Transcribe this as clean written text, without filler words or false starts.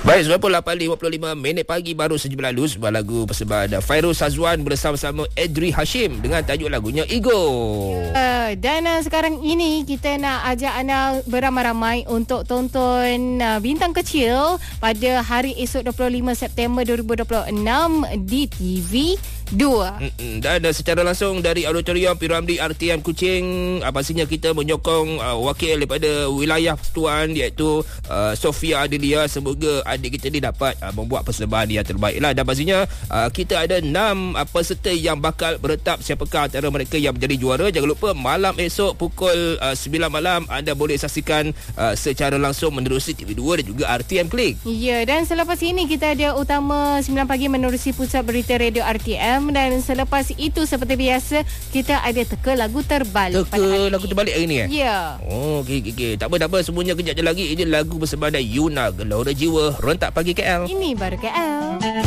Baik, 8:55 pagi baru saja berlalu sebuah lagu persembahan Fairuz Sazwan bersama-sama Adri Hashim dengan tajuk lagunya Ego. Dan sekarang ini kita nak ajak anda beramai-ramai untuk tonton Bintang Kecil pada hari esok 25 September 2026 di TV2. Dan secara langsung dari Auditorium P. Ramlee RTM Kuching, pastinya kita menyokong wakil daripada wilayah Persekutuan iaitu Sofia Adelia. Semoga adik kita ni dapat membuat persembahan yang terbaik lah. Dan pastinya kita ada 6 peserta yang bakal beretap siapakah antara mereka yang menjadi juara. Jangan lupa malam esok pukul 9 malam anda boleh saksikan secara langsung menerusi TV2 dan juga RTM Klik. Ya, dan selepas ini kita ada Utama 9 pagi menerusi Pusat Berita Radio RTM. Dan selepas itu seperti biasa kita ada teka lagu terbalik. Teka lagu terbalik hari ni Ya. Oh, okey. Tak apa, semuanya kejap je lagi. Ini lagu bersama Yuna, Gelora Jiwa, Rentak Pagi KL. Ini baru KL.